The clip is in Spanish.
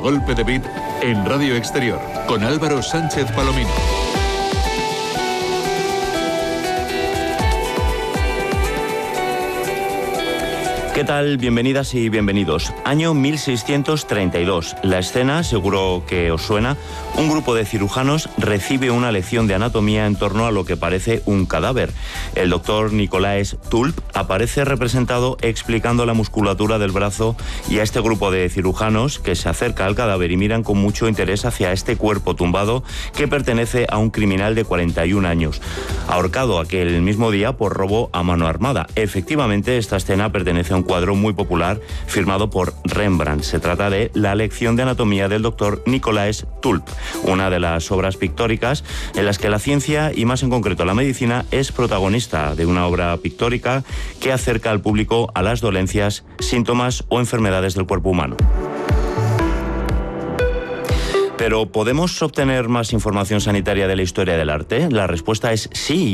Contragolpe de Beat en Radio Exterior con Álvaro Sánchez Palomino. ¿Qué tal? Bienvenidas y bienvenidos. Año 1632. La escena, seguro que os suena, un grupo de cirujanos recibe una lección de anatomía en torno a lo que parece un cadáver. El doctor Nicolaes Tulp aparece representado explicando la musculatura del brazo y a este grupo de cirujanos que se acerca al cadáver y miran con mucho interés hacia este cuerpo tumbado que pertenece a un criminal de 41 años, ahorcado aquel mismo día por robo a mano armada. Efectivamente, esta escena pertenece a un cuadro muy popular firmado por Rembrandt. Se trata de La lección de anatomía del doctor Nicolaes Tulp, una de las obras pictóricas en las que la ciencia, y más en concreto la medicina, es protagonista de una obra pictórica que acerca al público a las dolencias, síntomas o enfermedades del cuerpo humano. Pero ¿podemos obtener más información sanitaria de la historia del arte? La respuesta es sí.